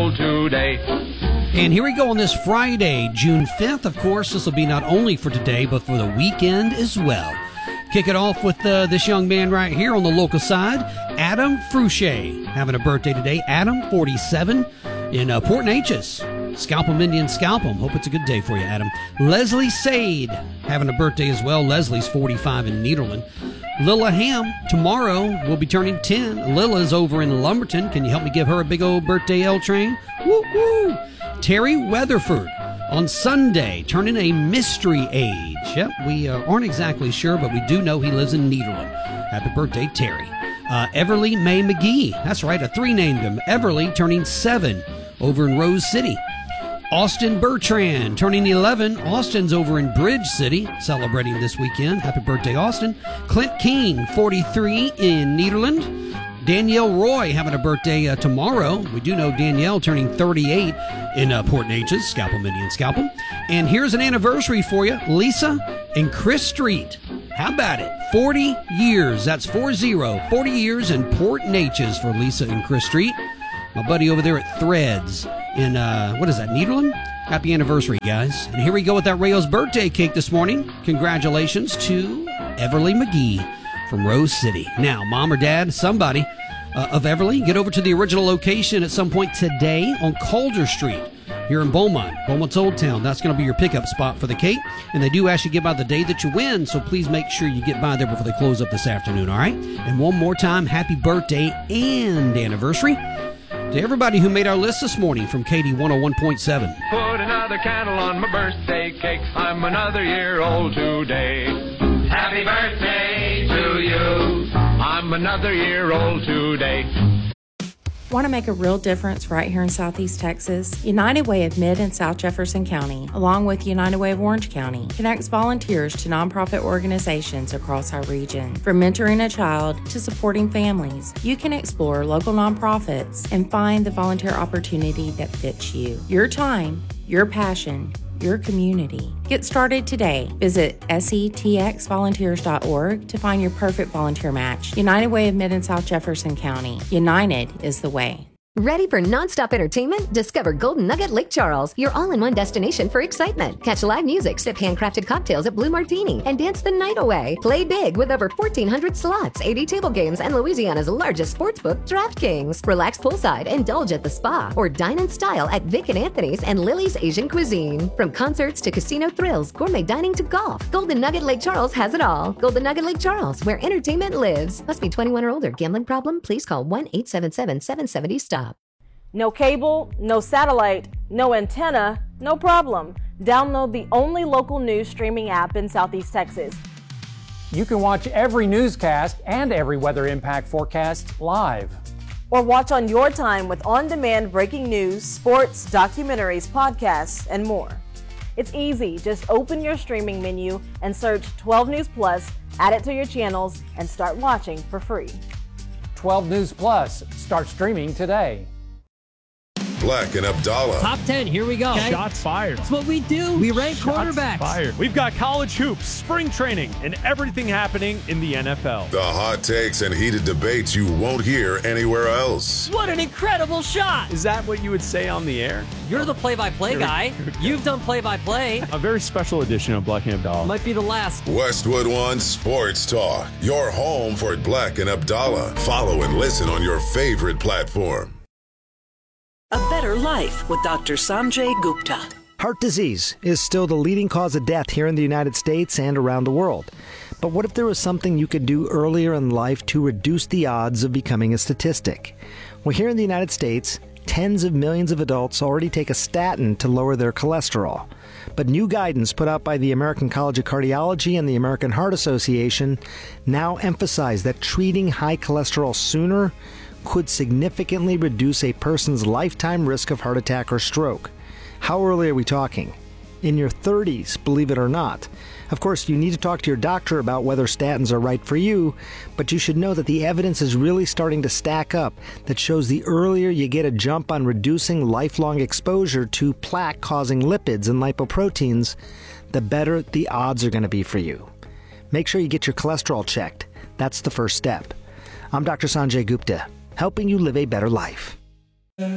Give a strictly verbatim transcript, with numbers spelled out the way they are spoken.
old today. And here we go on this Friday, June fifth. Of course, this will be not only for today, but for the weekend as well. Kick it off with uh, this young man right here on the local side, Adam Frouche, having a birthday today. Adam, forty-seven, in uh, Port Neches. Scalp 'em, Indian, scalp 'em. Hope it's a good day for you, Adam. Leslie Sade, having a birthday as well. Leslie's forty-five in Nederland. Lilla Ham, tomorrow, will be turning ten. Lilla's over in Lumberton. Can you help me give her a big old birthday L-train? Woo-woo! Terry Weatherford, on Sunday, turning a mystery age. Yep, we uh, aren't exactly sure, but we do know he lives in Nederland. Happy birthday, Terry. Uh, Everly Mae McGee, that's right, a three named him. Everly turning seven over in Rose City. Austin Bertrand turning eleven. Austin's over in Bridge City, celebrating this weekend. Happy birthday, Austin. Clint King, forty-three in Nederland. Danielle Roy having a birthday uh, tomorrow. We do know Danielle turning thirty-eight in uh, Port Neches. Scalp 'em, Indian, scalp 'em. And here's an anniversary for you. Lisa and Chris Street. How about it? forty years. That's four zero. forty years in Port Neches for Lisa and Chris Street. My buddy over there at Threads in, uh, what is that, Nederland? Happy anniversary, guys. And here we go with that Rayo's birthday cake this morning. Congratulations to Everly McGee from Rose City. Now, mom or dad, somebody uh, of Everly, get over to the original location at some point today on Calder Street here in Beaumont, Beaumont's Old Town. That's going to be your pickup spot for the cake. And they do actually get by the day that you win, so please make sure you get by there before they close up this afternoon, all right? And one more time, happy birthday and anniversary to everybody who made our list this morning from K D one oh one point seven. Put another candle on my birthday cake. I'm another year old today. Happy birthday to you. I'm another year old today. Want to make a real difference right here in Southeast Texas? United Way of Mid and South Jefferson County, along with United Way of Orange County, connects volunteers to nonprofit organizations across our region. From mentoring a child to supporting families, you can explore local nonprofits and find the volunteer opportunity that fits you. Your time, your passion, your community. Get started today. Visit S E T X volunteers dot org to find your perfect volunteer match. United Way of Mid and South Jefferson County. United is the way. Ready for nonstop entertainment? Discover Golden Nugget Lake Charles, your all-in-one destination for excitement. Catch live music, sip handcrafted cocktails at Blue Martini, and dance the night away. Play big with over fourteen hundred slots, eighty table games, and Louisiana's largest sportsbook, DraftKings. Relax poolside, indulge at the spa, or dine in style at Vic and Anthony's and Lily's Asian Cuisine. From concerts to casino thrills, gourmet dining to golf, Golden Nugget Lake Charles has it all. Golden Nugget Lake Charles, where entertainment lives. Must be twenty-one or older. Gambling problem? Please call one eight seven seven, seven seven zero, stop. No cable, no satellite, no antenna, no problem. Download the only local news streaming app in Southeast Texas. You can watch every newscast and every weather impact forecast live. Or watch on your time with on-demand breaking news, sports, documentaries, podcasts, and more. It's easy. Just open your streaming menu and search twelve News Plus, add it to your channels, and start watching for free. twelve News Plus. Start streaming today. Black and Abdallah. Top ten, here we go. Okay. Shots fired. That's what we do. We rank Shots quarterbacks. Fired. We've got college hoops, spring training, and everything happening in the N F L. The hot takes and heated debates you won't hear anywhere else. What an incredible shot. Is that what you would say on the air? You're the play-by-play guy. You've done play-by-play. A very special edition of Black and Abdallah. Might be the last. Westwood One Sports Talk. Your home for Black and Abdallah. Follow and listen on your favorite platform. A Better Life with Doctor Sanjay Gupta. Heart disease is still the leading cause of death here in the United States and around the world. But what if there was something you could do earlier in life to reduce the odds of becoming a statistic? Well, here in the United States, tens of millions of adults already take a statin to lower their cholesterol. But new guidance put out by the American College of Cardiology and the American Heart Association now emphasize that treating high cholesterol sooner could significantly reduce a person's lifetime risk of heart attack or stroke. How early are we talking? In your thirties, believe it or not. Of course, you need to talk to your doctor about whether statins are right for you, but you should know that the evidence is really starting to stack up that shows the earlier you get a jump on reducing lifelong exposure to plaque-causing lipids and lipoproteins, the better the odds are going to be for you. Make sure you get your cholesterol checked. That's the first step. I'm Doctor Sanjay Gupta, helping you live a better life.